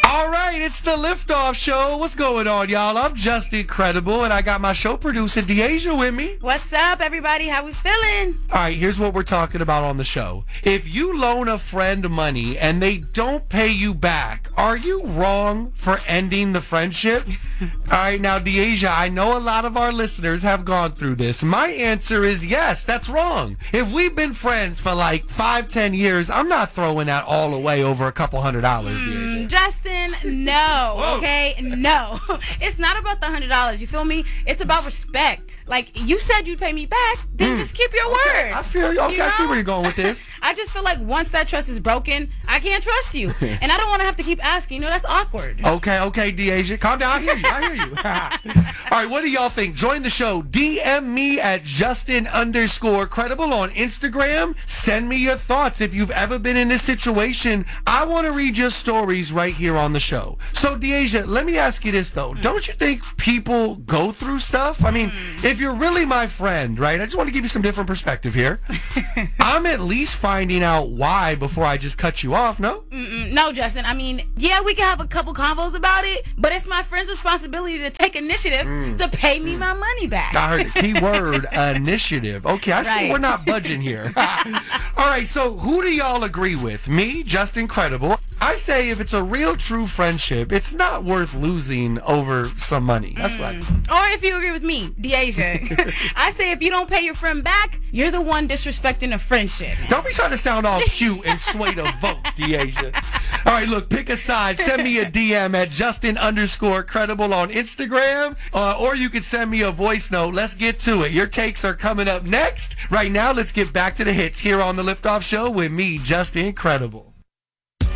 All right, it's the Liftoff Show. What's going on, y'all? I'm just incredible, and I got my show producer, Deasia, with me. What's up, everybody? How we feeling? All right, here's what we're talking about on the show. If you loan a friend money and they don't pay you back, are you wrong for ending the friendship? All right, now, Deasia, I know a lot of our listeners have gone through this. My answer is yes, that's wrong. If we've been friends for like 5-10 years, I'm not throwing that all away over a couple $100, Deasia. Justin, no, okay? No. It's not about the $100, you feel me? It's about respect. Like, you said you'd pay me back, then just keep your word. I feel you. Okay, You I see know? where you're going with this. I just feel like once that trust is broken, I can't trust you. And I don't want to have to keep asking. You know, that's awkward. Okay, Deasia. Calm down. I hear you. All right, what do y'all think? Join the show. DM me at Justin_credible on Instagram. Send me your thoughts if you've ever been in this situation. I want to read your stories right here on the show. So, Deasia, let me ask you this, though. Don't you think people go through stuff? I mean, if you're really my friend, right, I just want to give you some different perspective here. I'm at least finding out why before I just cut you off, no? No, Justin. I mean, yeah, we can have a couple convos about it, but it's my friend's responsibility to take initiative to pay me my money back. I heard the key word, initiative. Okay, I see Right. we're not budging here. All right, so who do y'all agree with? Me, Justin Credible. I say if it's a real true friendship, it's not worth losing over some money. That's what I think. Or if you agree with me, Deasia, I say if you don't pay your friend back, you're the one disrespecting a friendship. Don't be trying to sound all cute and sway the votes, Deasia. All right, look, pick a side. Send me a DM at Justin_credible on Instagram, or you could send me a voice note. Let's get to it. Your takes are coming up next. Right now, let's get back to the hits here on the Liftoff Show with me, Justin Credible.